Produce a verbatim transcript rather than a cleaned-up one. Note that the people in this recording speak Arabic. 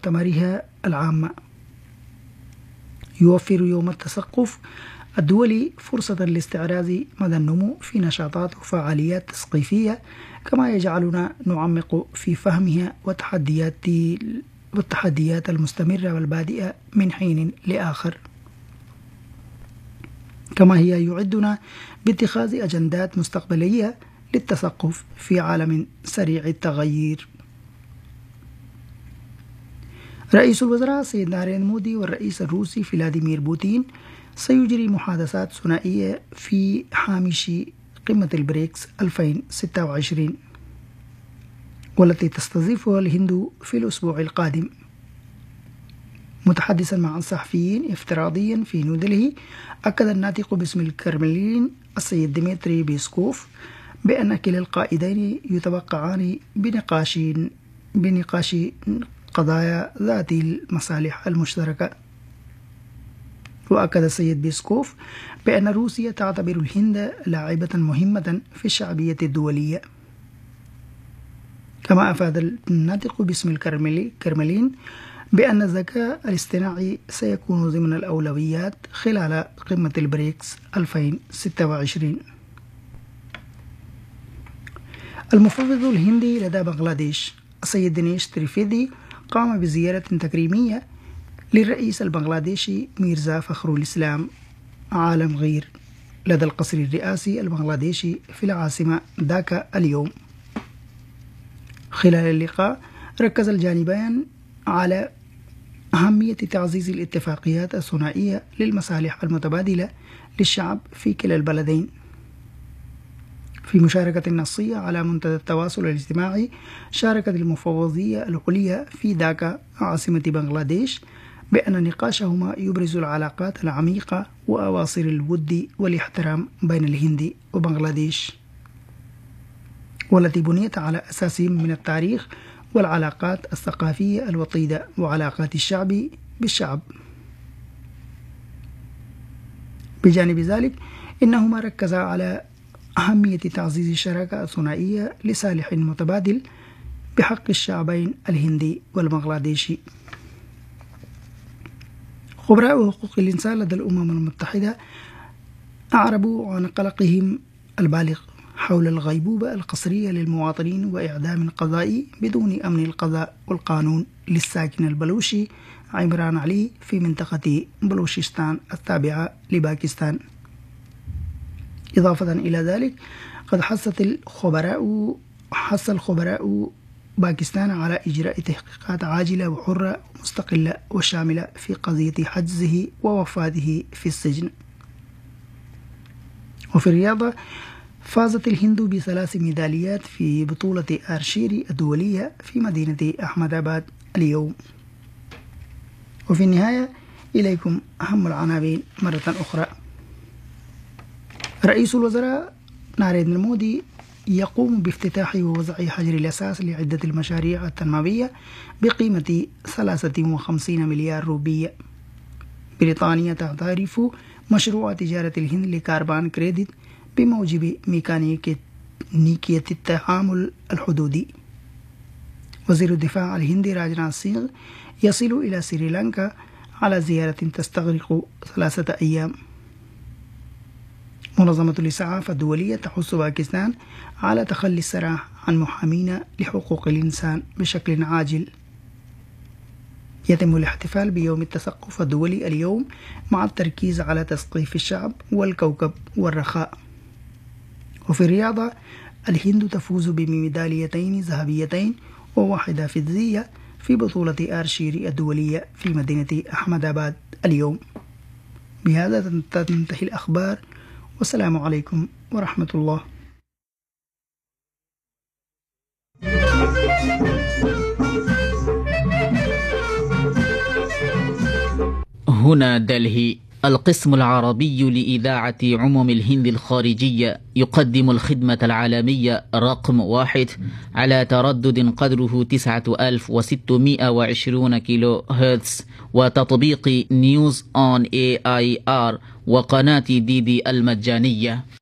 مؤتمرها العام. يوفر يوم التثقف الدولي فرصة لاستعراض مدى النمو في نشاطات وفعاليات تثقيفية، كما يجعلنا نعمق في فهمها والتحديات والتحديات المستمرة والبادئة من حين لآخر، كما هي يعدنا باتخاذ أجندات مستقبلية للتثقف في عالم سريع التغيير. رئيس الوزراء السيد ناريندرا مودي والرئيس الروسي فلاديمير بوتين سيجري محادثات ثنائية في هامش قمة البريكس ألفين وستة وعشرين، والتي تستضيفها الهند في الأسبوع القادم. متحدثا مع الصحفيين افتراضيا في نيودلهي، أكد الناطق باسم الكرملين السيد ديمتري بيسكوف بأن كلا القائدين يتوقعان بنقاش بنقاش قضايا ذات المصالح المشتركة. وأكد السيد بيسكوف بأن روسيا تعتبر الهند لاعبة مهمة في الشعبية الدولية. كما أفاد الناطق باسم الكرملين بأن الذكاء الاصطناعي سيكون ضمن الأولويات خلال قمة البريكس ألفين وستة وعشرين. المفوض الهندي لدى بنغلاديش السيد دينيش تريفيدي قام بزيارة تكريمية للرئيس البنغلاديشي ميرزا فخر الإسلام عالم غير لدى القصر الرئاسي البنغلاديشي في العاصمة داكا اليوم. خلال اللقاء ركز الجانبان على أهمية تعزيز الاتفاقيات الثنائية للمصالح المتبادلة للشعب في كلا البلدين. في مشاركة نصية على منتدى التواصل الاجتماعي، شاركت المفوضية العليا في داكا عاصمة بنغلاديش بأن نقاشهما يبرز العلاقات العميقة وأواصر الود والاحترام بين الهند وبنغلاديش، والتي بنيت على أساس من التاريخ والعلاقات الثقافية الوطيدة وعلاقات الشعب بالشعب. بجانب ذلك، إنهما ركزا على أهمية تعزيز الشراكة الثنائية لصالح متبادل بحق الشعبين الهندي والبنغلاديشي. خبراء حقوق الإنسان لدى الأمم المتحدة أعربوا عن قلقهم البالغ حول الغيبوبة القسرية للمواطنين وإعدام قضائي بدون أمن القضاء والقانون للساكن البلوشي عمران علي في منطقة بلوشستان التابعة لباكستان. إضافة إلى ذلك، قد حثت الخبراء حث الخبراء باكستان على إجراء تحقيقات عاجلة وحرة ومستقلة وشاملة في قضية حجزه ووفاته في السجن. وفي الرياضة، فازت الهند بثلاث ميداليات في بطولة آرشيري الدولية في مدينة أحمد آباد اليوم. وفي النهاية إليكم أهم العناوين مرة أخرى. رئيس الوزراء ناريندرا مودي يقوم بافتتاح ووضع حجر الأساس لعدة المشاريع التنموية بقيمة ثلاثة وخمسين مليار روبية. بريطانيا تعترف مشروع تجارة الهند لكاربان كريدت بموجب ميكانيكية التعامل الحدودي. وزير الدفاع الهندي راجناث سينغ يصل إلى سريلانكا على زيارة تستغرق ثلاثة أيام. منظمة الإسعاف الدولية تحث باكستان على تخلي السراح عن محامين لحقوق الإنسان بشكل عاجل. يتم الاحتفال بيوم التثقف الدولي اليوم مع التركيز على تثقيف الشعب والكوكب والرخاء. وفي الرياضة، الهند تفوز بميداليتين ذهبيتين وواحدة فضية في بطولة آرشيري الدولية في مدينة أحمد آباد اليوم. بهذا تنتهي الأخبار، والسلام عليكم ورحمة الله. هنا دلهي. القسم العربي لإذاعة عموم الهند الخارجية يقدم الخدمة العالمية رقم واحد على تردد قدره تسعة آلاف وستمائة وعشرين كيلو هرتز، وتطبيق نيوز أون إيه آي آر وقناة دي دي المجانية.